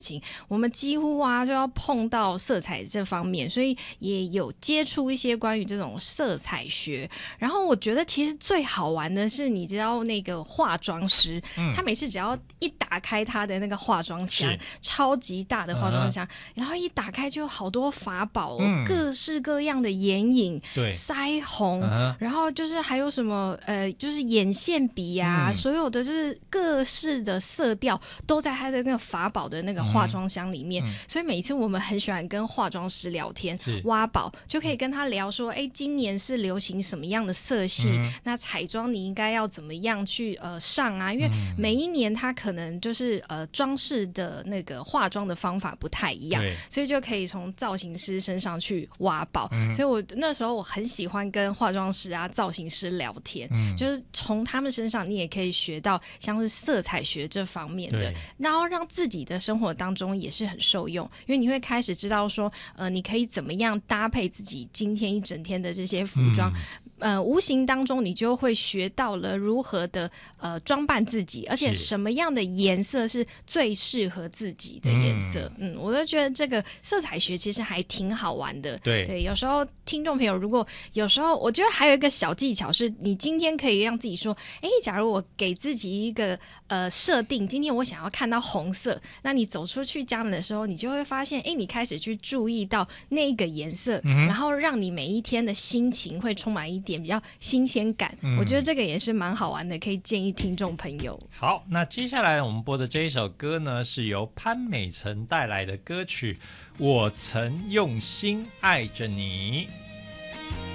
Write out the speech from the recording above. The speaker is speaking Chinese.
我们几乎就要碰到色彩这方面，所以也有接触一些关于这种色彩学。然后我觉得其实最好玩的是，你知道那个化妆师，他每次只要一打开他的那个化妆箱，超级大的化妆箱，然后一打开就有好多法宝，各式各样的眼影、腮红，然后就是还有什么就是眼线笔啊，所有的就是各式的色调都在他的那个法宝的那个化妆箱里面，所以每次我们很喜欢跟化妆师聊天，挖宝就可以跟他聊说，今年是流行什么样的色系，那彩妆你应该要怎么样去上啊？因为每一年他可能就是装饰的那个化妆的方法不太一样，所以就可以从造型师身上去挖宝。所以我那时候我很喜欢跟化妆师啊、造型师聊天，就是从他们身上你也可以学到像是色彩学这方面的，然后让自己的生活当中也是很受用，因为你会开始知道说你可以怎么样搭配自己今天一整天的这些服装，无形当中你就会学到了如何的装扮自己，而且什么样的颜色是最适合自己的颜色。我都觉得这个色彩学其实还挺好玩的。对，有时候听众朋友如果有时候我觉得还有一个小技巧是，你今天可以让自己说，假如我给自己一个设定，今天我想要看到红色，那你走出去家门的时候，你就会发现你开始去注意到那个颜色，然后让你每一天的心情会充满一点比较新鲜感。我觉得这个也是蛮好玩的，可以建议听众朋友。 好，那接下来我们播的这一首歌呢，是由潘美辰带来的歌曲《我曾用心爱着你》。